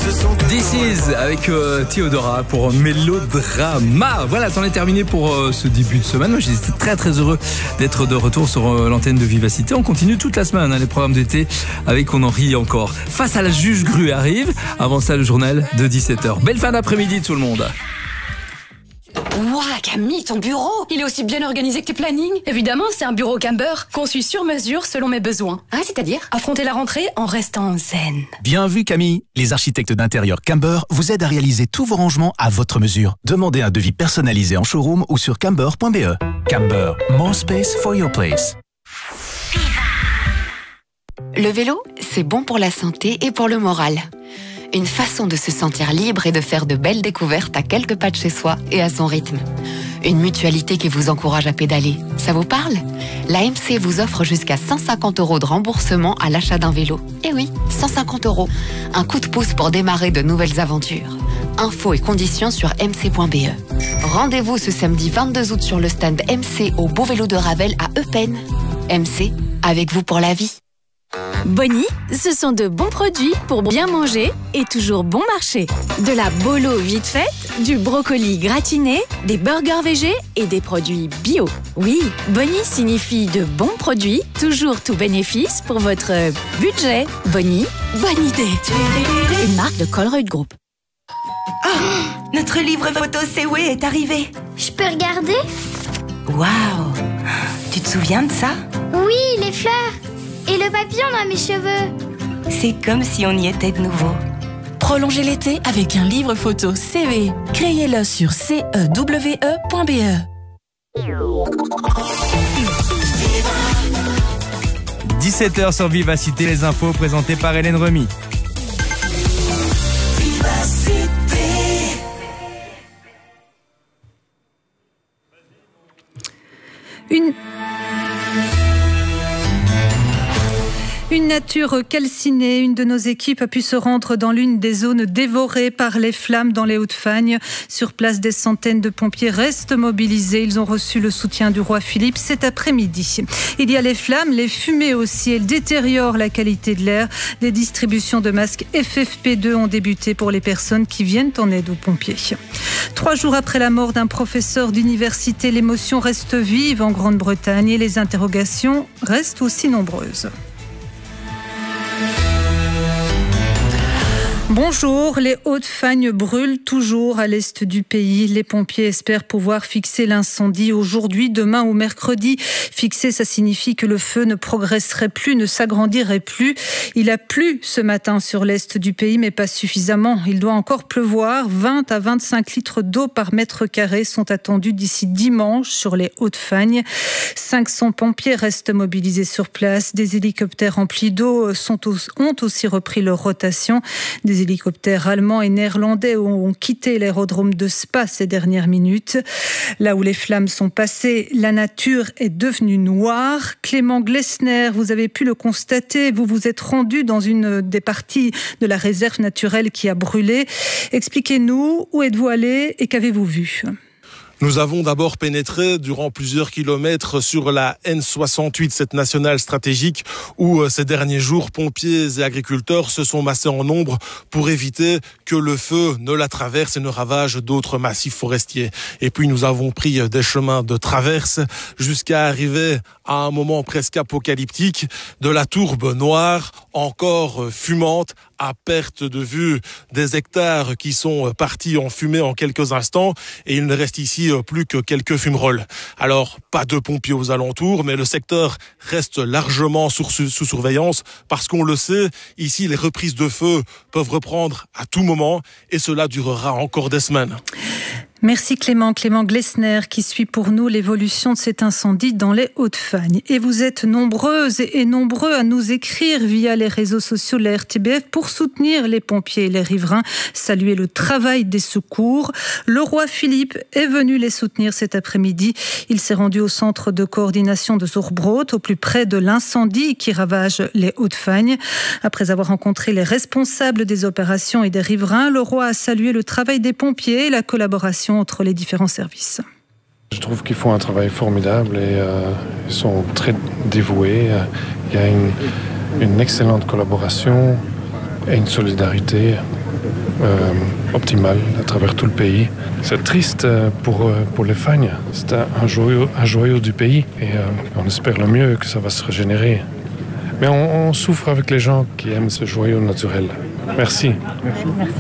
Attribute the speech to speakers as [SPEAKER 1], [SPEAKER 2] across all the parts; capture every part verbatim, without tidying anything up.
[SPEAKER 1] This is avec euh, Theodora pour Mélodrama. Voilà, c'en est terminé pour euh, ce début de semaine. Moi, j'étais très très heureux d'être de retour sur euh, l'antenne de Vivacité. On continue toute la semaine, hein, les programmes d'été avec On en rit encore. Face à la juge Grue arrive. Avant ça, le journal de dix-sept heures. Belle fin d'après-midi tout le monde.
[SPEAKER 2] Ouah, Camille, ton bureau, il est aussi bien organisé que tes plannings.
[SPEAKER 3] Évidemment, c'est un bureau Camber, conçu sur mesure selon mes besoins.
[SPEAKER 2] Ah, c'est-à-dire
[SPEAKER 3] Affronter la rentrée en restant zen.
[SPEAKER 4] Bien vu, Camille. Les architectes d'intérieur Camber vous aident à réaliser tous vos rangements à votre mesure. Demandez un devis personnalisé en showroom ou sur camber point b e. Camber, more space for your place.
[SPEAKER 2] Le vélo, c'est bon pour la santé et pour le moral. Une façon de se sentir libre et de faire de belles découvertes à quelques pas de chez soi et à son rythme. Une mutualité qui vous encourage à pédaler. Ça vous parle ? La M C vous offre jusqu'à cent cinquante euros de remboursement à l'achat d'un vélo. Eh oui, cent cinquante euros. Un coup de pouce pour démarrer de nouvelles aventures. Infos et conditions sur m c point b e. Rendez-vous ce samedi vingt-deux août sur le stand M C au Beau Vélo de Ravel à Eupen. M C, avec vous pour la vie.
[SPEAKER 5] Bonnie, ce sont de bons produits pour bien manger et toujours bon marché. De la bolo vite faite, du brocoli gratiné, des burgers végés et des produits bio. Oui, Bonnie signifie de bons produits, toujours tout bénéfice pour votre budget. Bonnie, bonne idée. Une marque de Colruyt Group.
[SPEAKER 6] Oh, notre livre photo C W est arrivé.
[SPEAKER 7] Je peux regarder?
[SPEAKER 6] Waouh! Tu te souviens de ça?
[SPEAKER 7] Oui, les fleurs. Et le papillon dans mes cheveux.
[SPEAKER 6] C'est comme si on y était de nouveau.
[SPEAKER 8] Prolongez l'été avec un livre photo C V. Créez-le sur c e w e point b e.
[SPEAKER 9] dix-sept heures sur Vivacité, les infos présentées par Hélène Remy.
[SPEAKER 10] Une... Une nature calcinée, une de nos équipes a pu se rendre dans l'une des zones dévorées par les flammes dans les Hauts-de-Fagne. Sur place, des centaines de pompiers restent mobilisés. Ils ont reçu le soutien du roi Philippe cet après-midi. Il y a les flammes, les fumées aussi. Elles détériorent la qualité de l'air. Des distributions de masques F F P deux ont débuté pour les personnes qui viennent en aide aux pompiers. Trois jours après la mort d'un professeur d'université, l'émotion reste vive en Grande-Bretagne et les interrogations restent aussi nombreuses. Bonjour, les Hauts-de-Fagne brûlent toujours à l'est du pays. Les pompiers espèrent pouvoir fixer l'incendie aujourd'hui, demain ou mercredi. Fixer, ça signifie que le feu ne progresserait plus, ne s'agrandirait plus. Il a plu ce matin sur l'est du pays, mais pas suffisamment. Il doit encore pleuvoir. vingt à vingt-cinq litres d'eau par mètre carré sont attendus d'ici dimanche sur les Hauts-de-Fagne. cinq cents pompiers restent mobilisés sur place. Des hélicoptères remplis d'eau sont, ont aussi repris leur rotation. Des hélicoptères allemands et néerlandais ont quitté l'aérodrome de Spa ces dernières minutes. Là où les flammes sont passées, la nature est devenue noire. Clément Glessner, vous avez pu le constater, vous vous êtes rendu dans une des parties de la réserve naturelle qui a brûlé. Expliquez-nous, où êtes-vous allé et qu'avez-vous vu ?
[SPEAKER 11] Nous avons d'abord pénétré durant plusieurs kilomètres sur la N soixante-huit, cette nationale stratégique où ces derniers jours, pompiers et agriculteurs se sont massés en nombre pour éviter que le feu ne la traverse et ne ravage d'autres massifs forestiers. Et puis nous avons pris des chemins de traverse jusqu'à arriver à un moment presque apocalyptique de la tourbe noire, encore fumante, à perte de vue des hectares qui sont partis en fumée en quelques instants et il ne reste ici plus que quelques fumerolles. Alors, pas de pompiers aux alentours, mais le secteur reste largement sous, sous surveillance parce qu'on le sait, ici les reprises de feu peuvent reprendre à tout moment et cela durera encore des semaines.
[SPEAKER 10] Merci Clément, Clément Glessner qui suit pour nous l'évolution de cet incendie dans les Hauts-de-Fagne. Et vous êtes nombreuses et nombreux à nous écrire via les réseaux sociaux de la R T B F pour soutenir les pompiers et les riverains, saluer le travail des secours. Le roi Philippe est venu les soutenir cet après-midi. Il s'est rendu au centre de coordination de Zourbrot, au plus près de l'incendie qui ravage les Hauts-de-Fagne. Après avoir rencontré les responsables des opérations et des riverains, le roi a salué le travail des pompiers et la collaboration entre les différents services.
[SPEAKER 12] Je trouve qu'ils font un travail formidable et euh, ils sont très dévoués. Il y a une, une excellente collaboration et une solidarité euh, optimale à travers tout le pays. C'est triste pour, pour les Fagnes. C'est un joyau, un joyau du pays et euh, on espère le mieux que ça va se régénérer. Mais on, on souffre avec les gens qui aiment ce joyau naturel. Merci. Merci.
[SPEAKER 10] Merci.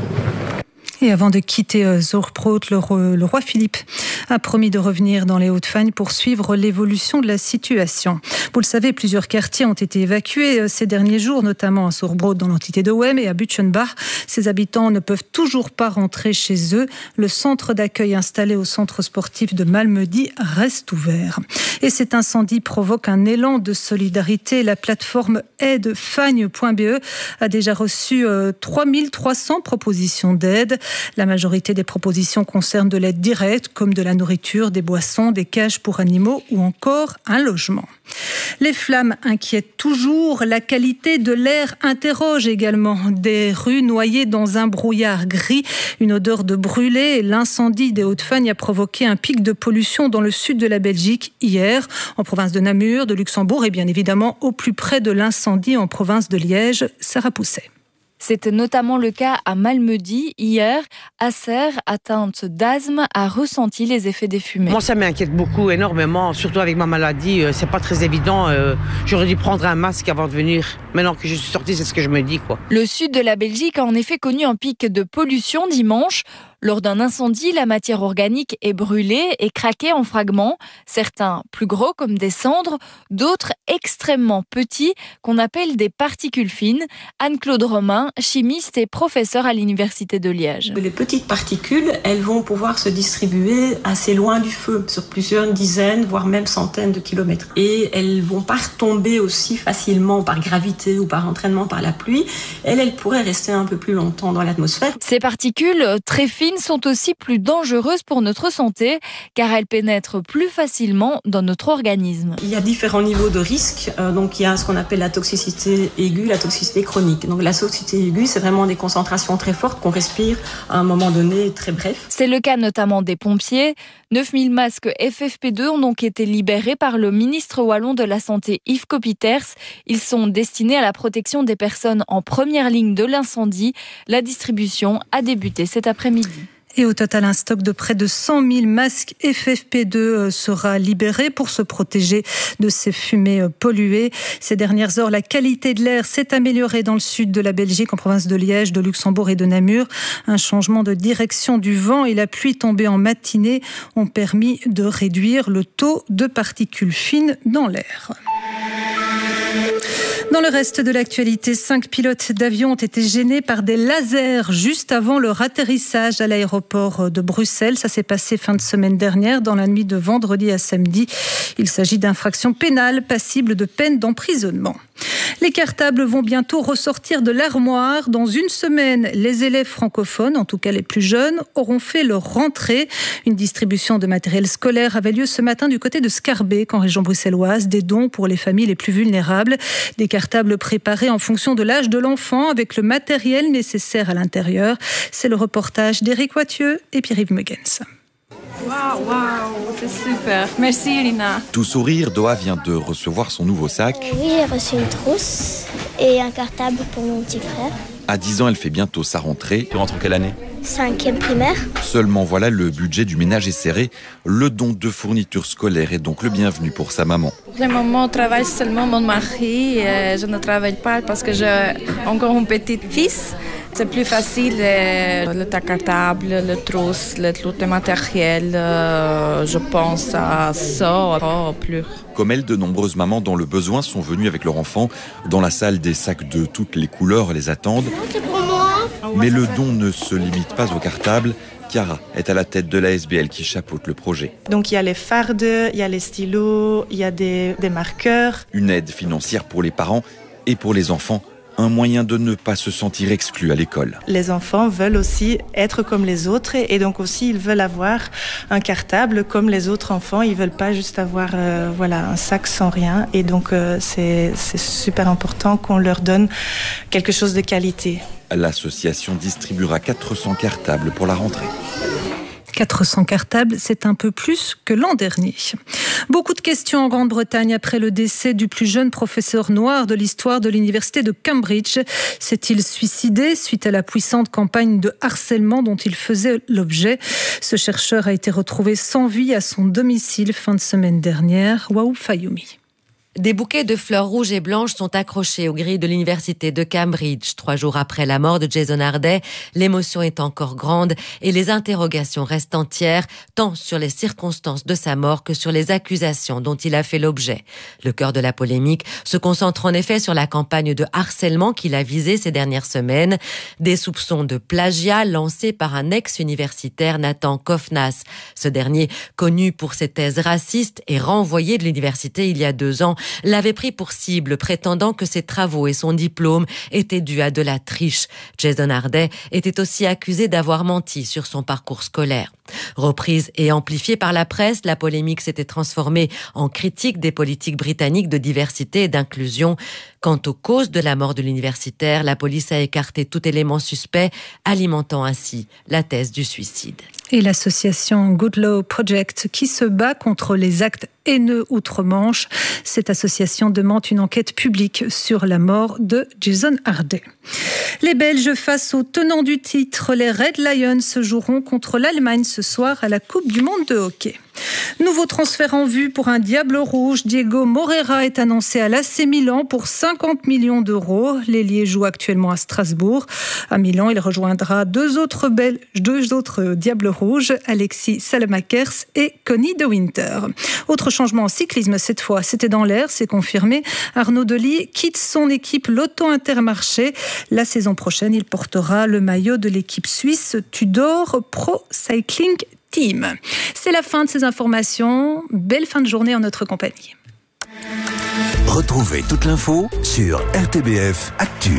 [SPEAKER 10] Et avant de quitter Zorbrot, le roi, le roi Philippe a promis de revenir dans les Hauts-de-Fagne pour suivre l'évolution de la situation. Vous le savez, plusieurs quartiers ont été évacués ces derniers jours, notamment à Zorbrot dans l'entité de Wem et à Butchenbach. Ces habitants ne peuvent toujours pas rentrer chez eux. Le centre d'accueil installé au centre sportif de Malmedy reste ouvert. Et cet incendie provoque un élan de solidarité. La plateforme aide fagne point b e a déjà reçu trois mille trois cents propositions d'aide. La majorité des propositions concernent de l'aide directe, comme de la nourriture, des boissons, des cages pour animaux ou encore un logement. Les flammes inquiètent toujours. La qualité de l'air interroge également. Des rues noyées dans un brouillard gris, une odeur de brûlé. L'incendie des Hauts-de-Fagne a provoqué un pic de pollution dans le sud de la Belgique hier, en province de Namur, de Luxembourg et bien évidemment au plus près de l'incendie en province de Liège. Sarah Pousset.
[SPEAKER 13] C'était notamment le cas à Malmedy hier. Acer, atteinte d'asthme, a ressenti les effets des fumées.
[SPEAKER 14] Moi, ça m'inquiète beaucoup, énormément, surtout avec ma maladie. C'est pas très évident. J'aurais dû prendre un masque avant de venir. Maintenant que je suis sortie, c'est ce que je me dis, quoi.
[SPEAKER 13] Le sud de la Belgique a en effet connu un pic de pollution dimanche. Lors d'un incendie, la matière organique est brûlée et craquée en fragments, certains plus gros comme des cendres, d'autres extrêmement petits qu'on appelle des particules fines. Anne-Claude Romain, chimiste et professeure à l'Université de Liège.
[SPEAKER 15] Les petites particules, elles vont pouvoir se distribuer assez loin du feu, sur plusieurs dizaines, voire même centaines de kilomètres. Et elles vont pas retomber aussi facilement par gravité ou par entraînement par la pluie. Elles, elles pourraient rester un peu plus longtemps dans l'atmosphère.
[SPEAKER 13] Ces particules très fines sont aussi plus dangereuses pour notre santé car elles pénètrent plus facilement dans notre organisme.
[SPEAKER 15] Il y a différents niveaux de risque. Euh, donc il y a ce qu'on appelle la toxicité aiguë, la toxicité chronique. Donc la toxicité aiguë, c'est vraiment des concentrations très fortes qu'on respire à un moment donné très bref.
[SPEAKER 13] C'est le cas notamment des pompiers. neuf mille masques F F P deux ont donc été libérés par le ministre wallon de la Santé Yves Copiters. Ils sont destinés à la protection des personnes en première ligne de l'incendie. La distribution a débuté cet après-midi.
[SPEAKER 10] Et au total, un stock de près de cent mille masques F F P deux sera libéré pour se protéger de ces fumées polluées. Ces dernières heures, la qualité de l'air s'est améliorée dans le sud de la Belgique, en province de Liège, de Luxembourg et de Namur. Un changement de direction du vent et la pluie tombée en matinée ont permis de réduire le taux de particules fines dans l'air. Dans le reste de l'actualité, cinq pilotes d'avion ont été gênés par des lasers juste avant leur atterrissage à l'aéroport de Bruxelles. Ça s'est passé fin de semaine dernière, dans la nuit de vendredi à samedi. Il s'agit d'infractions pénales passibles de peine d'emprisonnement. Les cartables vont bientôt ressortir de l'armoire. Dans une semaine, les élèves francophones, en tout cas les plus jeunes, auront fait leur rentrée. Une distribution de matériel scolaire avait lieu ce matin du côté de Scarbeck, en région bruxelloise. Des dons pour les familles les plus vulnérables. Des cartables préparés en fonction de l'âge de l'enfant, avec le matériel nécessaire à l'intérieur. C'est le reportage d'Éric Wathieu et Pierre-Yves Megens.
[SPEAKER 16] Waouh, waouh, c'est super. Merci Irina.
[SPEAKER 17] Tout sourire, Doha vient de recevoir son nouveau sac.
[SPEAKER 7] Oui, j'ai reçu une trousse et un cartable pour mon petit frère.
[SPEAKER 17] À dix ans, elle fait bientôt sa rentrée. Tu rentres en quelle année ?
[SPEAKER 7] Cinquième primaire.
[SPEAKER 17] Seulement voilà, le budget du ménage est serré. Le don de fournitures scolaires est donc le bienvenu pour sa maman.
[SPEAKER 16] Pour le moment, travaille seulement mon mari. Je ne travaille pas parce que j'ai encore un petit fils. C'est plus facile, le cartable, le trousse, le tout le matériel. Je pense à ça, pas plus.
[SPEAKER 17] Comme elle, de nombreuses mamans dans le besoin sont venues avec leur enfant. Dans la salle, des sacs de toutes les couleurs les attendent.
[SPEAKER 7] C'est pour moi.
[SPEAKER 17] Mais le don ne se limite pas au cartable. Chiara est à la tête de l'A S B L qui chapeaute le projet.
[SPEAKER 18] Donc il y a les fardes, il y a les stylos, il y a des, des marqueurs.
[SPEAKER 17] Une aide financière pour les parents et pour les enfants. Un moyen de ne pas se sentir exclu à l'école.
[SPEAKER 18] Les enfants veulent aussi être comme les autres et donc aussi ils veulent avoir un cartable comme les autres enfants. Ils veulent pas juste avoir euh, voilà un sac sans rien et donc euh, c'est, c'est super important qu'on leur donne quelque chose de qualité.
[SPEAKER 17] L'association distribuera quatre cents cartables pour la rentrée.
[SPEAKER 10] quatre cents cartables, c'est un peu plus que l'an dernier. Beaucoup de questions en Grande-Bretagne après le décès du plus jeune professeur noir de l'histoire de l'université de Cambridge. S'est-il suicidé suite à la puissante campagne de harcèlement dont il faisait l'objet? Ce chercheur a été retrouvé sans vie à son domicile fin de semaine dernière. Waouh Fayoumi.
[SPEAKER 19] Des bouquets de fleurs rouges et blanches sont accrochés aux grilles de l'université de Cambridge. Trois jours après la mort de Jason Harday, l'émotion est encore grande et les interrogations restent entières, tant sur les circonstances de sa mort que sur les accusations dont il a fait l'objet. Le cœur de la polémique se concentre en effet sur la campagne de harcèlement qu'il a visée ces dernières semaines. Des soupçons de plagiat lancés par un ex-universitaire, Nathan Kofnas. Ce dernier, connu pour ses thèses racistes et renvoyé de l'université il y a deux ans, l'avait pris pour cible, prétendant que ses travaux et son diplôme étaient dus à de la triche. Jason Harday était aussi accusé d'avoir menti sur son parcours scolaire. Reprise et amplifiée par la presse, la polémique s'était transformée en critique des politiques britanniques de diversité et d'inclusion. Quant aux causes de la mort de l'universitaire, la police a écarté tout élément suspect, alimentant ainsi la thèse du suicide.
[SPEAKER 10] Et l'association Good Law Project qui se bat contre les actes haineux outre-Manche. Cette association demande une enquête publique sur la mort de Jason Harday. Les Belges face aux tenants du titre, les Red Lions se joueront contre l'Allemagne ce soir à la Coupe du Monde de hockey. Nouveau transfert en vue pour un Diable Rouge. Diego Moreira est annoncé à l'A C Milan pour cinquante millions d'euros. L'ailier joue actuellement à Strasbourg. À Milan, il rejoindra deux autres, Belges, deux autres Diables Rouges, Alexis Salamakers et Connie De Winter. Autre changement en cyclisme cette fois, c'était dans l'air, c'est confirmé. Arnaud Delis quitte son équipe Lotto Intermarché. La saison prochaine, il portera le maillot de l'équipe suisse Tudor Pro Cycling Team. C'est la fin de ces informations. Belle fin de journée en notre compagnie.
[SPEAKER 20] Retrouvez toute l'info sur R T B F Actu.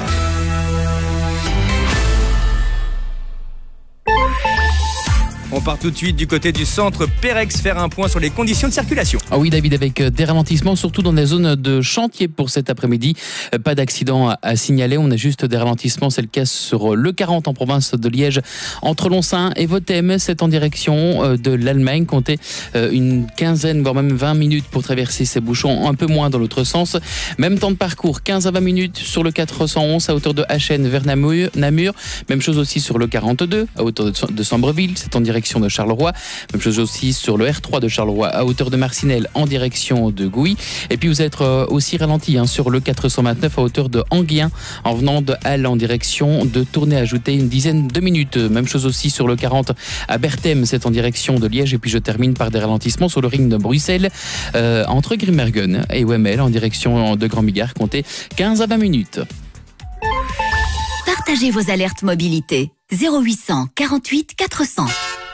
[SPEAKER 9] On part tout de suite du côté du centre Pérex faire un point sur les conditions de circulation.
[SPEAKER 21] Ah oui David, avec des ralentissements surtout dans des zones de chantier pour cet après-midi. Pas d'accident à signaler, on a juste des ralentissements, c'est le cas sur le quarante en province de Liège entre Lonsin et Vothème. C'est en direction de l'Allemagne, comptez une quinzaine voire même vingt minutes pour traverser ces bouchons, un peu moins dans l'autre sens. Même temps de parcours, quinze à vingt minutes sur le quatre cent onze à hauteur de Hachen vers Namur. Namur. Même chose aussi sur le quarante-deux à hauteur de Sambreville, c'est en direction de Charleroi. Même chose aussi sur le R trois de Charleroi à hauteur de Marcinelle en direction de Gouy. Et puis vous êtes aussi ralenti hein, sur le quatre cent vingt-neuf à hauteur de Anguien en venant de Halle en direction de Tournai, ajouter une dizaine de minutes. Même chose aussi sur le quarante à Berthème, c'est en direction de Liège. Et puis je termine par des ralentissements sur le ring de Bruxelles euh, entre Grimmergen et Wemmel en direction de Grand Bigard, comptez quinze à vingt minutes.
[SPEAKER 22] Partagez vos alertes mobilité zéro huit cent quarante-huit quatre cents.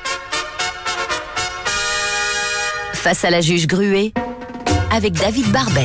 [SPEAKER 22] Face à la juge Gruet, avec David Barbet.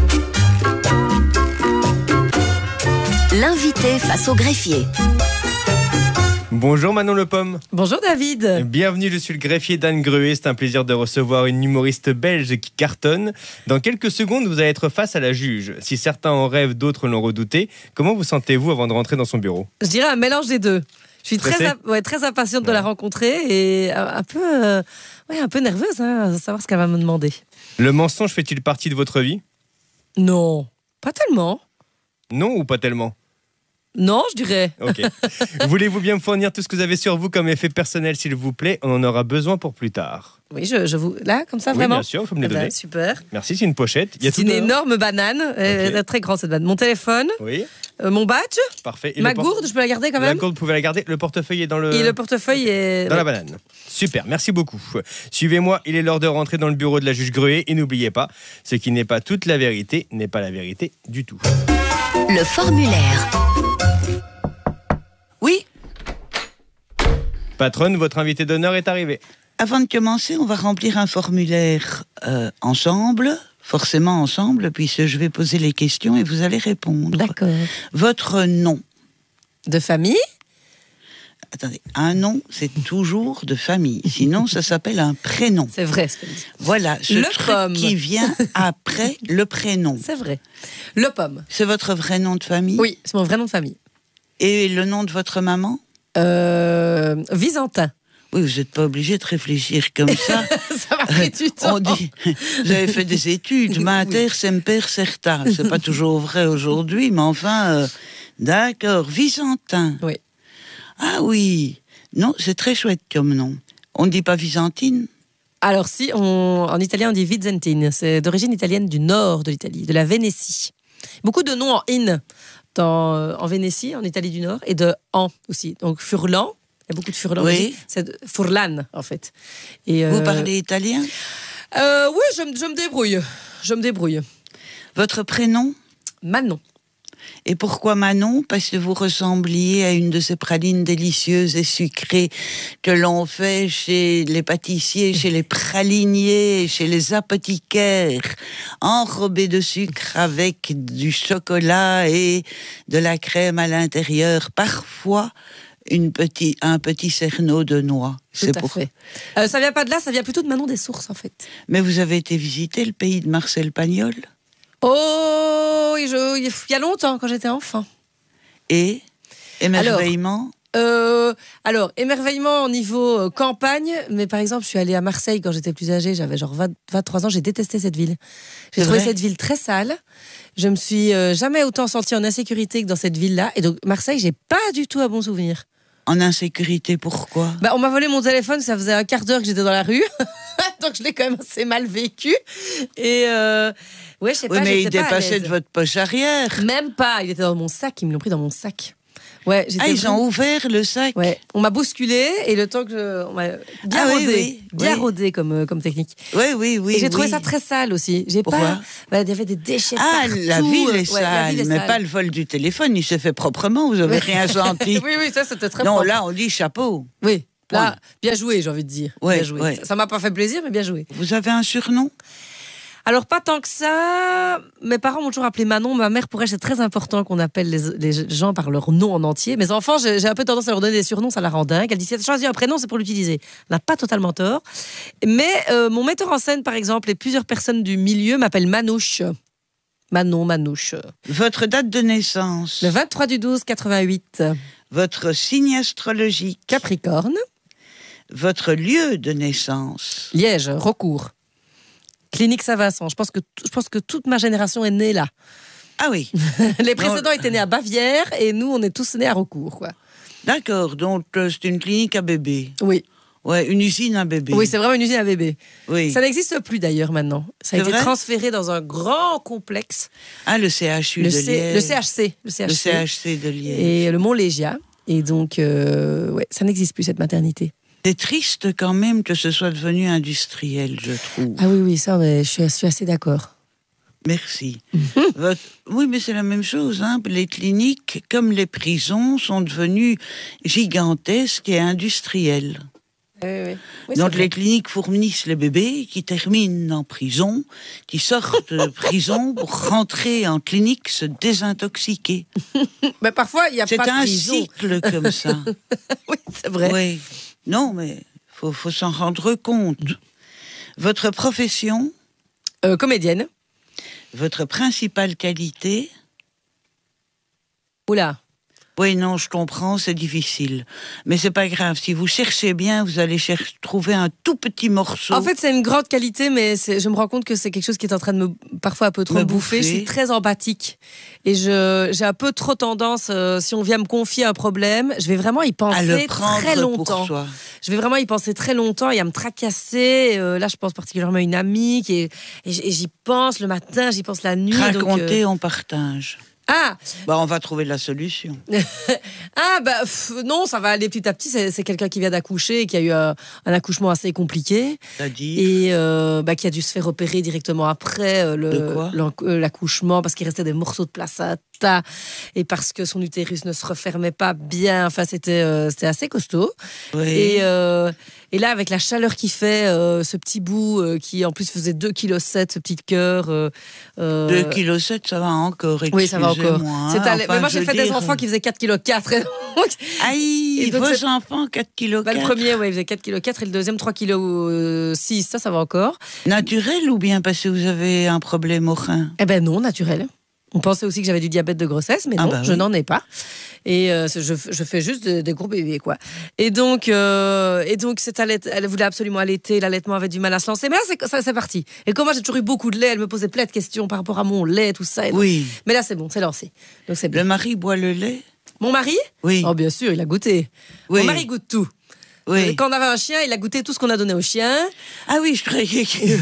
[SPEAKER 22] L'invité face au greffier.
[SPEAKER 9] Bonjour Manon Le Pomme.
[SPEAKER 23] Bonjour David.
[SPEAKER 9] Bienvenue, je suis le greffier d'Anne Gruet. C'est un plaisir de recevoir une humoriste belge qui cartonne. Dans quelques secondes, vous allez être face à la juge. Si certains en rêvent, d'autres l'ont redouté. Comment vous sentez-vous avant de rentrer dans son bureau?
[SPEAKER 23] Je dirais un mélange des deux. Je suis très, a- ouais, très impatiente ouais. de la rencontrer et un peu, euh, ouais, un peu nerveuse hein, de savoir ce qu'elle va me demander.
[SPEAKER 9] Le mensonge fait-il partie de votre vie?
[SPEAKER 23] Non, pas tellement.
[SPEAKER 9] Non ou pas tellement?
[SPEAKER 23] Non, je dirais.
[SPEAKER 9] Ok. Voulez-vous bien me fournir tout ce que vous avez sur vous comme effet personnel, s'il vous plaît? On en aura besoin pour plus tard.
[SPEAKER 23] Oui, je, je vous... Là, comme ça,
[SPEAKER 9] oui,
[SPEAKER 23] vraiment?
[SPEAKER 9] Bien sûr, il faut me les donner.
[SPEAKER 23] Ben, super.
[SPEAKER 9] Merci, c'est une pochette. Il y a
[SPEAKER 23] c'est
[SPEAKER 9] tout
[SPEAKER 23] une
[SPEAKER 9] dehors.
[SPEAKER 23] énorme banane, okay. euh, très grande cette banane. Mon téléphone,
[SPEAKER 9] oui.
[SPEAKER 23] euh, mon badge,
[SPEAKER 9] parfait. Et
[SPEAKER 23] ma
[SPEAKER 9] por-
[SPEAKER 23] gourde, je peux la garder quand même?
[SPEAKER 9] La gourde, vous pouvez la garder. Le portefeuille est dans le...
[SPEAKER 23] Et le portefeuille est...
[SPEAKER 9] Dans ouais. la banane. Super, merci beaucoup. Suivez-moi, il est l'heure de rentrer dans le bureau de la juge Gruet. Et n'oubliez pas, ce qui n'est pas toute la vérité n'est pas la vérité du tout.
[SPEAKER 22] Le formulaire.
[SPEAKER 24] Oui.
[SPEAKER 9] Patronne, votre invité d'honneur est arrivé.
[SPEAKER 24] Avant de commencer, on va remplir un formulaire euh, ensemble, forcément ensemble, puisque je vais poser les questions et vous allez répondre.
[SPEAKER 23] D'accord.
[SPEAKER 24] Votre nom.
[SPEAKER 23] De famille?
[SPEAKER 24] Attendez, un nom, c'est toujours de famille. Sinon, ça s'appelle un prénom.
[SPEAKER 23] C'est vrai. C'est
[SPEAKER 24] voilà, ce
[SPEAKER 23] le
[SPEAKER 24] truc
[SPEAKER 23] pomme.
[SPEAKER 24] qui vient après le prénom.
[SPEAKER 23] C'est vrai. Le pomme.
[SPEAKER 24] C'est votre vrai nom de famille?
[SPEAKER 23] Oui, c'est mon vrai nom de famille.
[SPEAKER 24] Et le nom de votre maman?
[SPEAKER 23] Euh, Visantin.
[SPEAKER 24] Oui, vous n'êtes pas obligé de réfléchir comme ça.
[SPEAKER 23] Ça m'a pris du temps.
[SPEAKER 24] On dit, vous avez fait des études, mater, semper, certa. C'est pas toujours vrai aujourd'hui, mais enfin, euh, d'accord. Byzantin.
[SPEAKER 23] Oui.
[SPEAKER 24] Ah oui. Non, c'est très chouette comme nom. On ne dit pas Byzantine?
[SPEAKER 23] Alors si, on, en italien on dit Byzantine. C'est d'origine italienne du nord de l'Italie, de la Vénétie. Beaucoup de noms en in dans, en Vénétie, en Italie du Nord, et de en aussi. Donc Furlan. Il y a beaucoup de Furlan.
[SPEAKER 24] Oui.
[SPEAKER 23] C'est Furlan, en fait. Et,
[SPEAKER 24] Vous
[SPEAKER 23] euh,
[SPEAKER 24] parlez italien?
[SPEAKER 23] euh, Oui, je, me- je me débrouille. Je me débrouille.
[SPEAKER 24] Votre prénom?
[SPEAKER 23] Manon.
[SPEAKER 24] Et pourquoi Manon? Parce que vous ressembliez à une de ces pralines délicieuses et sucrées que l'on fait chez les pâtissiers, chez les praliniers, chez les apothicaires, enrobées de sucre avec du chocolat et de la crème à l'intérieur. Parfois, une petit, un petit cerneau de noix.
[SPEAKER 23] Tout à
[SPEAKER 24] pour...
[SPEAKER 23] fait. Euh, ça vient pas de là, ça vient plutôt de Manon des Sources, en fait.
[SPEAKER 24] Mais vous avez été visiter le pays de Marcel Pagnol?
[SPEAKER 23] Oh, il y a longtemps, quand j'étais enfant.
[SPEAKER 24] Et émerveillement?
[SPEAKER 23] Alors, euh, alors, émerveillement au niveau euh, campagne, mais par exemple, je suis allée à Marseille quand j'étais plus âgée, j'avais genre vingt, vingt-trois ans, j'ai détesté cette ville. J'ai
[SPEAKER 24] C'est
[SPEAKER 23] trouvé
[SPEAKER 24] vrai
[SPEAKER 23] cette ville très sale. Je me suis euh, jamais autant sentie en insécurité que dans cette ville-là. Et donc, Marseille, j'ai pas du tout un bon souvenir.
[SPEAKER 24] En insécurité, pourquoi?
[SPEAKER 23] Bah, on m'a volé mon téléphone, ça faisait un quart d'heure que j'étais dans la rue. Donc, je l'ai quand même assez mal vécu. Et euh, ouais, je sais
[SPEAKER 24] Oui,
[SPEAKER 23] pas,
[SPEAKER 24] mais il
[SPEAKER 23] j'étais pas à
[SPEAKER 24] dépassait
[SPEAKER 23] l'aise.
[SPEAKER 24] de votre poche arrière.
[SPEAKER 23] Même pas, il était dans mon sac, ils me l'ont pris dans mon sac. Ouais,
[SPEAKER 24] Ah, ils
[SPEAKER 23] vraiment...
[SPEAKER 24] ont ouvert le sac?
[SPEAKER 23] Ouais, on m'a bousculé et le temps que je... on m'a bien
[SPEAKER 24] Ah,
[SPEAKER 23] rodé,
[SPEAKER 24] oui, oui,
[SPEAKER 23] bien
[SPEAKER 24] oui.
[SPEAKER 23] rodé comme, euh, comme technique.
[SPEAKER 24] Oui, oui, oui.
[SPEAKER 23] Et j'ai trouvé
[SPEAKER 24] oui.
[SPEAKER 23] ça très sale aussi. J'ai
[SPEAKER 24] Pourquoi?
[SPEAKER 23] pas... bah, il y avait des déchets
[SPEAKER 24] Ah,
[SPEAKER 23] partout.
[SPEAKER 24] la ville est
[SPEAKER 23] Ouais,
[SPEAKER 24] sale,
[SPEAKER 23] la ville est
[SPEAKER 24] mais
[SPEAKER 23] sale.
[SPEAKER 24] pas le vol du téléphone, il s'est fait proprement, vous avez rien senti.
[SPEAKER 23] Oui, oui, ça c'était très
[SPEAKER 24] Non,
[SPEAKER 23] propre.
[SPEAKER 24] là, on dit chapeau.
[SPEAKER 23] Oui, là,
[SPEAKER 24] Ouais.
[SPEAKER 23] bien joué, j'ai envie de dire.
[SPEAKER 24] Ouais,
[SPEAKER 23] bien joué.
[SPEAKER 24] ouais.
[SPEAKER 23] Ça- Ça m'a pas fait plaisir, mais bien joué.
[SPEAKER 24] Vous avez un surnom?
[SPEAKER 23] Alors, pas tant que ça. Mes parents m'ont toujours appelé Manon. Ma mère, pour elle, c'est très important qu'on appelle les, les gens par leur nom en entier. Mes enfants, j'ai j'ai un peu tendance à leur donner des surnoms, ça la rend dingue. Elle dit, si tu choisis un prénom, c'est pour l'utiliser. Elle n'a pas totalement tort. Mais euh, mon metteur en scène, par exemple, et plusieurs personnes du milieu m'appellent Manouche. Manon, Manouche.
[SPEAKER 24] Votre date de naissance?
[SPEAKER 23] Le vingt-trois du douze quatre-vingt-huit.
[SPEAKER 24] Votre signe astrologique?
[SPEAKER 23] Capricorne.
[SPEAKER 24] Votre lieu de naissance?
[SPEAKER 23] Liège, Recours. Clinique Saint-Vincent. Je pense que t- je pense que toute ma génération est née là.
[SPEAKER 24] Ah oui.
[SPEAKER 23] Les précédents étaient nés à Bavière et nous, on est tous nés à Recours, quoi.
[SPEAKER 24] D'accord, donc euh, c'est une clinique à bébés.
[SPEAKER 23] Oui.
[SPEAKER 24] Ouais, une usine à bébés.
[SPEAKER 23] Oui, c'est vraiment une usine à bébés.
[SPEAKER 24] Oui.
[SPEAKER 23] Ça n'existe plus d'ailleurs maintenant. Ça a
[SPEAKER 24] C'est
[SPEAKER 23] été
[SPEAKER 24] vrai
[SPEAKER 23] transféré dans un grand complexe.
[SPEAKER 24] Ah, le C H U
[SPEAKER 23] Le,
[SPEAKER 24] de
[SPEAKER 23] C-
[SPEAKER 24] Liège.
[SPEAKER 23] le C H C. Le C H C.
[SPEAKER 24] Le C H C de Liège.
[SPEAKER 23] Et le Mont-Légia. Et donc, euh, ouais, ça n'existe plus, cette maternité.
[SPEAKER 24] C'est triste quand même que ce soit devenu industriel, je trouve.
[SPEAKER 23] Ah oui, oui, ça, mais je suis, je suis assez d'accord.
[SPEAKER 24] Merci. Votre- Oui, mais c'est la même chose. Hein. Les cliniques, comme les prisons, sont devenues gigantesques et industrielles.
[SPEAKER 23] Oui, oui. Oui,
[SPEAKER 24] Donc
[SPEAKER 23] c'est vrai.
[SPEAKER 24] les cliniques fournissent les bébés qui terminent en prison, qui sortent de prison pour rentrer en clinique se désintoxiquer.
[SPEAKER 23] Mais parfois, il n'y a
[SPEAKER 24] C'est
[SPEAKER 23] pas de
[SPEAKER 24] un
[SPEAKER 23] prison.
[SPEAKER 24] cycle comme ça.
[SPEAKER 23] Oui, c'est vrai.
[SPEAKER 24] Oui. Non, mais faut, faut s'en rendre compte. Votre profession,
[SPEAKER 23] Euh, comédienne.
[SPEAKER 24] votre principale qualité.
[SPEAKER 23] Oula.
[SPEAKER 24] Oui, non, je comprends, c'est difficile. Mais c'est pas grave. Si vous cherchez bien, vous allez cher- trouver un tout petit morceau.
[SPEAKER 23] En fait, c'est une grande qualité, mais c'est- je me rends compte que c'est quelque chose qui est en train de me, parfois un peu trop
[SPEAKER 24] Me
[SPEAKER 23] me bouffer.
[SPEAKER 24] bouffer.
[SPEAKER 23] Je suis très empathique. Et je, j'ai un peu trop tendance, euh, si on vient me confier un problème, je vais vraiment y penser
[SPEAKER 24] à le prendre
[SPEAKER 23] très
[SPEAKER 24] pour
[SPEAKER 23] longtemps.
[SPEAKER 24] soi.
[SPEAKER 23] Je vais vraiment y penser très longtemps et à me tracasser. Euh, là, je pense particulièrement à une amie qui est, et j- et j'y pense le matin, j'y pense la nuit. donc,
[SPEAKER 24] Racontez,
[SPEAKER 23] euh,
[SPEAKER 24] on partage.
[SPEAKER 23] Ah,
[SPEAKER 24] Bah, on va trouver la solution.
[SPEAKER 23] ah bah pff, non, ça va aller petit à petit. C'est, c'est quelqu'un qui vient d'accoucher et qui a eu un, un accouchement assez compliqué.
[SPEAKER 24] C'est-à-dire
[SPEAKER 23] Et euh, bah, qui a dû se faire opérer directement après euh, le,
[SPEAKER 24] De quoi
[SPEAKER 23] l'en- euh, l'accouchement parce qu'il restait des morceaux de placenta et parce que son utérus ne se refermait pas bien. Enfin, c'était, euh, c'était assez costaud.
[SPEAKER 24] Oui.
[SPEAKER 23] Et, euh, et là, avec la chaleur qu'il fait, euh, ce petit bout euh, qui en plus faisait deux virgule sept kilos, ce petit cœur. Euh, euh,
[SPEAKER 24] deux virgule sept kilos, ça va encore.
[SPEAKER 23] Oui, ça va encore.
[SPEAKER 24] excusez-moi, hein.
[SPEAKER 23] C'est allé-
[SPEAKER 24] Enfin,
[SPEAKER 23] mais moi,
[SPEAKER 24] je
[SPEAKER 23] j'ai
[SPEAKER 24] veux
[SPEAKER 23] fait des
[SPEAKER 24] dire-
[SPEAKER 23] enfants qui faisaient quatre virgule quatre kilos.
[SPEAKER 24] Aïe,
[SPEAKER 23] Et donc,
[SPEAKER 24] vos
[SPEAKER 23] c'est-
[SPEAKER 24] enfants, quatre virgule quatre
[SPEAKER 23] Bah,
[SPEAKER 24] kilos.
[SPEAKER 23] le premier, ouais, il faisait quatre virgule quatre et le deuxième, trois virgule six kilos. Ça, ça va encore.
[SPEAKER 24] Naturel ou bien parce que vous avez un problème au rein?
[SPEAKER 23] Eh ben non, naturel. On pensait aussi que j'avais du diabète de grossesse, mais non, ah bah je oui. n'en ai pas. Et euh, je, je fais juste des de gros bébés, quoi. Et donc, euh, et donc cette allait, elle voulait absolument allaiter. L'allaitement avait du mal à se lancer. Mais là, c'est, ça, c'est parti. Et comme moi, j'ai toujours eu beaucoup de lait, elle me posait plein de questions par rapport à mon lait, tout ça.
[SPEAKER 24] Oui.
[SPEAKER 23] Donc, mais là, c'est bon, c'est lancé. Donc, c'est bien.
[SPEAKER 24] Le mari boit le lait?
[SPEAKER 23] Mon mari?
[SPEAKER 24] Oui.
[SPEAKER 23] Oh, bien sûr, il a goûté. Oui. Mon mari goûte tout.
[SPEAKER 24] Oui.
[SPEAKER 23] Quand on avait un chien, il a goûté tout ce qu'on a donné au chien.
[SPEAKER 24] Ah oui, je croyais qu'il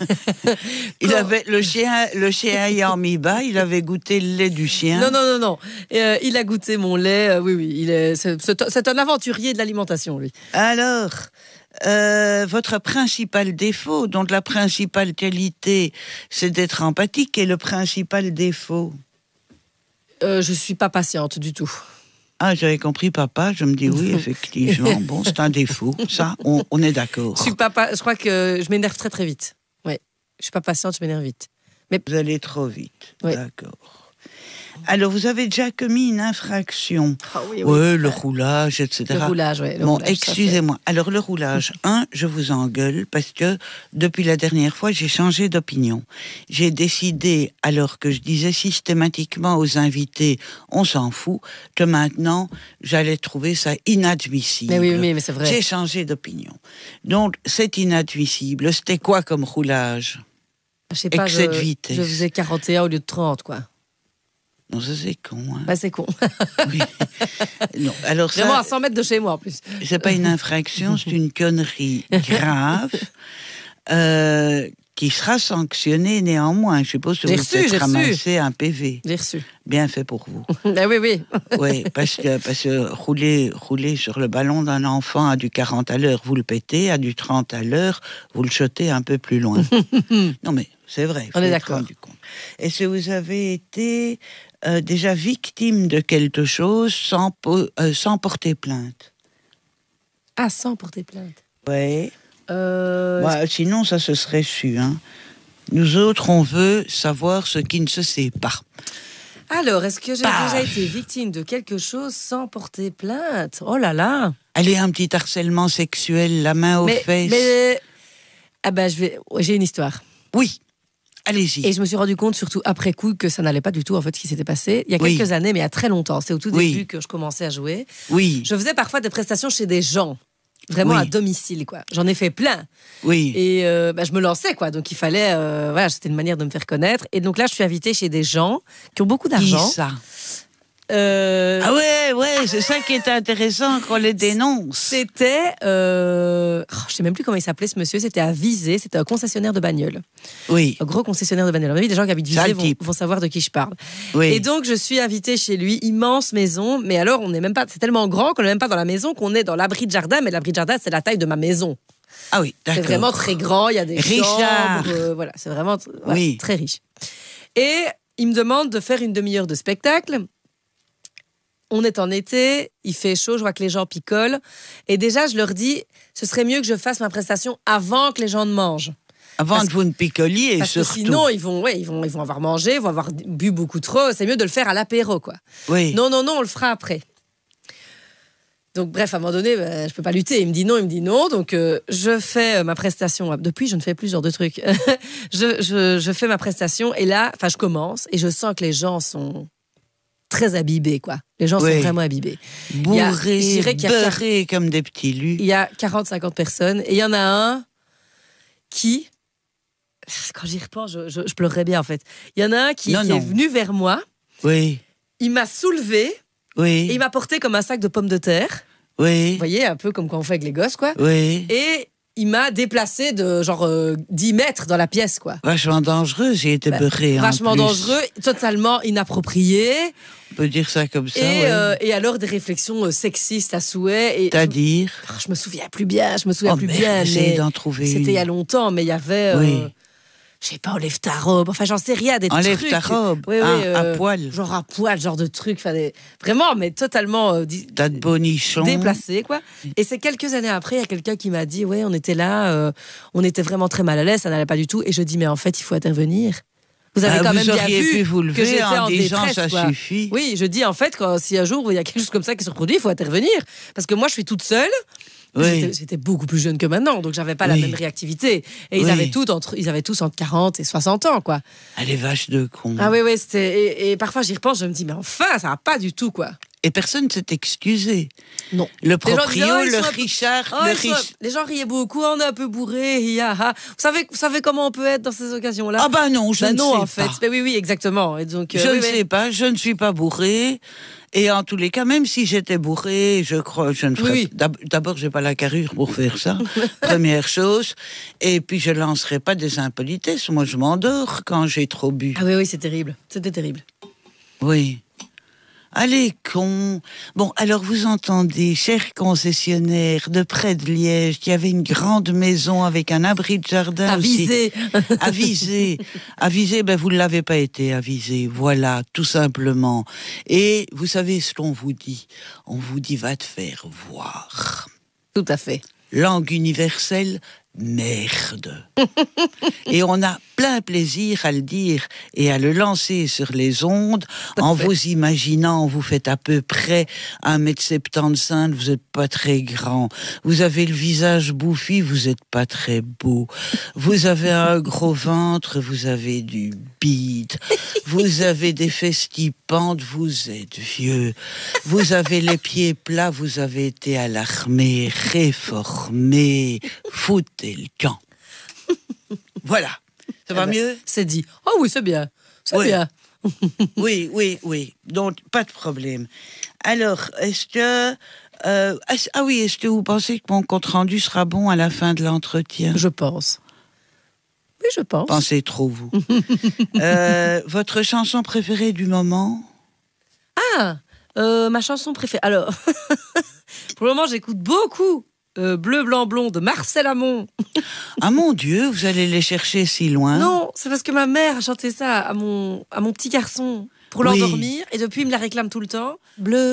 [SPEAKER 24] il avait le chien, le chien ayant mis bas, il avait goûté le lait du chien.
[SPEAKER 23] Non, non, non, non. Et, euh, il a goûté mon lait. Euh, oui, oui. Il est, c'est, c'est un aventurier de l'alimentation, lui.
[SPEAKER 24] Alors, euh, votre principal défaut, donc la principale qualité, c'est d'être empathique, et le principal défaut?
[SPEAKER 23] euh, Je suis pas patiente du tout.
[SPEAKER 24] Ah, j'avais compris papa, je me dis oui, effectivement, bon, c'est un défaut, ça, on, on est d'accord.
[SPEAKER 23] Je suis pas, je crois que je m'énerve très très vite. Ouais, je suis pas patiente, je m'énerve vite.
[SPEAKER 24] Mais vous allez trop vite,
[SPEAKER 23] oui.
[SPEAKER 24] D'accord. Alors, vous avez déjà commis une infraction.
[SPEAKER 23] Ah oui, oui.
[SPEAKER 24] Ouais, le roulage, et cetera.
[SPEAKER 23] Le roulage, oui.
[SPEAKER 24] Bon, roulage, excusez-moi. Alors, le roulage, un, je vous engueule parce que depuis la dernière fois, j'ai changé d'opinion. J'ai décidé, alors que je disais systématiquement aux invités, on s'en fout, que maintenant, j'allais trouver ça inadmissible.
[SPEAKER 23] Mais oui, oui, mais c'est vrai.
[SPEAKER 24] J'ai changé d'opinion. Donc, c'est inadmissible. C'était quoi comme roulage?
[SPEAKER 23] Je sais pas,
[SPEAKER 24] Excès
[SPEAKER 23] je,
[SPEAKER 24] de vitesse.
[SPEAKER 23] Je faisais quarante et un au lieu de trente, quoi.
[SPEAKER 24] Non, ça c'est con. Hein.
[SPEAKER 23] Bah, c'est con.
[SPEAKER 24] Oui. Non, alors ça,
[SPEAKER 23] vraiment à cent mètres de chez moi en plus.
[SPEAKER 24] C'est pas une infraction, c'est une connerie grave euh, qui sera sanctionnée néanmoins. Je suppose que
[SPEAKER 23] j'ai
[SPEAKER 24] vous
[SPEAKER 23] reçu,
[SPEAKER 24] avez
[SPEAKER 23] j'ai
[SPEAKER 24] ramassé un P V.
[SPEAKER 23] J'ai reçu.
[SPEAKER 24] Bien fait pour vous.
[SPEAKER 23] Ah oui, oui.
[SPEAKER 24] Oui, parce que, parce que rouler, rouler sur le ballon d'un enfant à du quarante à l'heure, vous le pétez, à du trente à l'heure, vous le jetez un peu plus loin. Non mais c'est vrai.
[SPEAKER 23] On est d'accord.
[SPEAKER 24] Est-ce que vous avez été euh, déjà victime de quelque chose sans, po- euh, sans porter plainte?
[SPEAKER 23] Ah, sans porter plainte?
[SPEAKER 24] Oui.
[SPEAKER 23] Euh...
[SPEAKER 24] Bah, sinon, ça se serait su. Hein. Nous autres, on veut savoir ce qui ne se sait pas.
[SPEAKER 23] Alors, est-ce que j'ai
[SPEAKER 24] Paf.
[SPEAKER 23] déjà été victime de quelque chose sans porter plainte? Oh là là!
[SPEAKER 24] Allez, un petit harcèlement sexuel, la main aux
[SPEAKER 23] mais,
[SPEAKER 24] fesses.
[SPEAKER 23] Mais... Ah ben, je vais... j'ai une histoire.
[SPEAKER 24] Oui. Allez-y.
[SPEAKER 23] Et je me suis rendu compte, surtout après coup, que ça n'allait pas du tout, en fait, ce qui s'était passé. Il y a quelques
[SPEAKER 24] oui.
[SPEAKER 23] années, mais il y a très longtemps. C'était au tout
[SPEAKER 24] oui.
[SPEAKER 23] début que je commençais à jouer.
[SPEAKER 24] Oui.
[SPEAKER 23] Je faisais parfois des prestations chez des gens. Vraiment
[SPEAKER 24] oui.
[SPEAKER 23] à domicile, quoi. J'en ai fait plein.
[SPEAKER 24] Oui.
[SPEAKER 23] Et euh, bah, je me lançais, quoi. Donc il fallait... Euh, voilà, c'était une manière de me faire connaître. Et donc là, je suis invitée chez des gens qui ont beaucoup d'argent.
[SPEAKER 24] Qui ça?
[SPEAKER 23] Euh...
[SPEAKER 24] Ah ouais, ouais, c'est ça qui est intéressant qu'on les dénonce.
[SPEAKER 23] C'était, euh... oh, je sais même plus comment il s'appelait ce monsieur. C'était à Visé, c'était un concessionnaire de bagnole.
[SPEAKER 24] Oui.
[SPEAKER 23] Un gros concessionnaire de bagnole. À mon avis, des gens qui habitent Visé vont, vont savoir de qui je parle.
[SPEAKER 24] Oui.
[SPEAKER 23] Et donc je suis invitée chez lui, immense maison. Mais alors on n'est même pas, c'est tellement grand qu'on n'est même pas dans la maison, qu'on est dans l'abri de jardin. Mais l'abri de jardin, c'est la taille de ma maison.
[SPEAKER 24] Ah oui, d'accord.
[SPEAKER 23] C'est vraiment très grand. Il y a des
[SPEAKER 24] Richard.
[SPEAKER 23] chambres. Euh, voilà, c'est vraiment voilà,
[SPEAKER 24] oui.
[SPEAKER 23] très riche. Et il me demande de faire une demi-heure de spectacle. On est en été, il fait chaud, je vois que les gens picolent. Et déjà, je leur dis, ce serait mieux que je fasse ma prestation avant que les gens ne mangent.
[SPEAKER 24] Avant
[SPEAKER 23] parce
[SPEAKER 24] que vous ne picoliez,
[SPEAKER 23] parce
[SPEAKER 24] surtout.
[SPEAKER 23] Que sinon, ils vont, ouais, ils, vont, ils vont avoir mangé, ils vont avoir bu beaucoup trop. C'est mieux de le faire à l'apéro, quoi.
[SPEAKER 24] Oui.
[SPEAKER 23] Non, non, non, on le fera après. Donc, bref, à un moment donné, bah, je ne peux pas lutter. Il me dit non, il me dit non. Donc, euh, je fais ma prestation. Depuis, je ne fais plus ce genre de trucs. je, je, je fais ma prestation et là, enfin, je commence et je sens que les gens sont... très abîbés, quoi. Les gens
[SPEAKER 24] oui.
[SPEAKER 23] sont vraiment abîbés.
[SPEAKER 24] Bourrés,
[SPEAKER 23] il y a, qu'il y a,
[SPEAKER 24] beurrés comme des petits lus.
[SPEAKER 23] Il y a quarante à cinquante personnes et il y en a un qui, quand j'y repense, je, je, je pleurerais bien en fait. Il y en a un qui,
[SPEAKER 24] non,
[SPEAKER 23] qui
[SPEAKER 24] non.
[SPEAKER 23] est venu vers moi.
[SPEAKER 24] Oui.
[SPEAKER 23] Il m'a soulevé.
[SPEAKER 24] Oui.
[SPEAKER 23] Et il m'a porté comme un sac de pommes de terre.
[SPEAKER 24] Oui.
[SPEAKER 23] Vous voyez, un peu comme quand on fait avec les gosses, quoi.
[SPEAKER 24] Oui.
[SPEAKER 23] Et il m'a déplacé de genre euh, dix mètres dans la pièce, quoi.
[SPEAKER 24] Vachement dangereux, j'ai été
[SPEAKER 23] bah,
[SPEAKER 24] beurré.
[SPEAKER 23] Vachement dangereux, totalement inapproprié.
[SPEAKER 24] On peut dire ça comme ça.
[SPEAKER 23] Et,
[SPEAKER 24] ouais.
[SPEAKER 23] euh, et alors des réflections euh, sexistes à souhait. Et
[SPEAKER 24] C'est-à-dire
[SPEAKER 23] je, oh, je me souviens plus bien, je me souviens
[SPEAKER 24] oh,
[SPEAKER 23] plus
[SPEAKER 24] merde,
[SPEAKER 23] bien.
[SPEAKER 24] Essayez d'en trouver.
[SPEAKER 23] C'était il y a longtemps, mais il y avait. Euh,
[SPEAKER 24] oui.
[SPEAKER 23] Je sais pas, enlève ta robe. Enfin, j'en sais rien, des
[SPEAKER 24] enlève
[SPEAKER 23] trucs.
[SPEAKER 24] Enlève ta robe.
[SPEAKER 23] Oui,
[SPEAKER 24] ah,
[SPEAKER 23] oui, euh,
[SPEAKER 24] à poil.
[SPEAKER 23] Genre à poil, genre de trucs. Enfin, des... Vraiment, mais totalement. Euh,
[SPEAKER 24] T'as de bonichons.
[SPEAKER 23] Déplacé, quoi. Et c'est quelques années après, il y a quelqu'un qui m'a dit, ouais, on était là, euh, on était vraiment très mal à l'aise, ça n'allait pas du tout. Et je dis, mais en fait, il faut intervenir. Vous avez
[SPEAKER 24] ah,
[SPEAKER 23] quand
[SPEAKER 24] vous
[SPEAKER 23] même bien vu
[SPEAKER 24] pu vous lever
[SPEAKER 23] que j'étais
[SPEAKER 24] en,
[SPEAKER 23] en
[SPEAKER 24] disant
[SPEAKER 23] détresse,
[SPEAKER 24] ça
[SPEAKER 23] quoi.
[SPEAKER 24] suffit.
[SPEAKER 23] Oui, je dis en fait, quand, si un jour il y a quelque chose comme ça qui se reproduit, il faut intervenir. Parce que moi, je suis toute seule.
[SPEAKER 24] Oui.
[SPEAKER 23] J'étais, j'étais beaucoup plus jeune que maintenant, donc j'avais pas
[SPEAKER 24] Oui.
[SPEAKER 23] la même réactivité. Et ils
[SPEAKER 24] Oui.
[SPEAKER 23] avaient tous entre, ils avaient tous entre quarante et soixante ans, quoi.
[SPEAKER 24] Ah, les vaches de con.
[SPEAKER 23] Ah oui, oui, c'était. Et, et parfois j'y repense, je me dis, mais enfin, ça va pas du tout, quoi.
[SPEAKER 24] Et personne s'est excusé.
[SPEAKER 23] Non.
[SPEAKER 24] Le
[SPEAKER 23] Les gens disaient,
[SPEAKER 24] proprio,
[SPEAKER 23] oh, ils
[SPEAKER 24] le
[SPEAKER 23] sont un peu-
[SPEAKER 24] Richard,
[SPEAKER 23] Oh,
[SPEAKER 24] le
[SPEAKER 23] ils sont-
[SPEAKER 24] Rich...
[SPEAKER 23] Les gens riaient beaucoup, on est un peu bourré, hi, ha, ha. Vous savez, vous savez comment on peut être dans ces occasions-là?
[SPEAKER 24] Ah bah non, je
[SPEAKER 23] Bah
[SPEAKER 24] ne
[SPEAKER 23] non,
[SPEAKER 24] sais
[SPEAKER 23] en fait.
[SPEAKER 24] pas.
[SPEAKER 23] Mais oui, oui, exactement. Et donc, euh,
[SPEAKER 24] Je
[SPEAKER 23] oui,
[SPEAKER 24] ne
[SPEAKER 23] oui.
[SPEAKER 24] sais pas, je ne suis pas bourré. Et en tous les cas, même si j'étais bourré, je crois, je ne ferais.
[SPEAKER 23] Oui.
[SPEAKER 24] d'ab- D'abord, j'ai pas la carrure pour faire ça. Première chose. Et puis, je lancerai pas des impolitesses. Moi, je m'endors quand j'ai trop bu.
[SPEAKER 23] Ah oui, oui, c'est terrible. C'était terrible.
[SPEAKER 24] Oui. Allez, con. Bon, alors vous entendez, cher concessionnaire de près de Liège, qui avait une grande maison avec un abri de jardin
[SPEAKER 23] Avisé.
[SPEAKER 24] aussi. Avisé. Avisé, ben vous ne l'avez pas été avisé. Voilà, tout simplement. Et vous savez ce qu'on vous dit. On vous dit, va te faire voir.
[SPEAKER 23] Tout à fait.
[SPEAKER 24] Langue universelle, merde. Et on a plein plaisir à le dire et à le lancer sur les ondes en vous imaginant, vous faites à peu près un mètre soixante-quinze, vous n'êtes pas très grand. Vous avez le visage bouffi, vous n'êtes pas très beau. Vous avez un gros ventre, vous avez du bide. Vous avez des fesses qui pendent, vous êtes vieux. Vous avez les pieds plats, vous avez été à l'armée, réformé, foutez le camp. Voilà. Ça va
[SPEAKER 23] Eh ben,
[SPEAKER 24] mieux?
[SPEAKER 23] C'est dit. Oh oui, c'est bien. C'est
[SPEAKER 24] Oui.
[SPEAKER 23] bien.
[SPEAKER 24] Oui, oui, oui. Donc, pas de problème. Alors, est-ce que... euh, est-ce- ah oui, est-ce que vous pensez que mon compte-rendu sera bon à la fin de l'entretien?
[SPEAKER 23] Je pense. Oui, je pense.
[SPEAKER 24] Pensez trop, vous. Euh, votre chanson préférée du moment?
[SPEAKER 23] Ah, euh, ma chanson préférée. Alors, pour le moment, j'écoute beaucoup euh, Bleu, Blanc, Blond de Marcel Amont.
[SPEAKER 24] Ah mon Dieu, vous allez les chercher si loin?
[SPEAKER 23] Non, c'est parce que ma mère a chanté ça à mon, à mon petit garçon pour
[SPEAKER 24] Oui.
[SPEAKER 23] l'endormir et depuis, il me la réclame tout le temps. Bleu,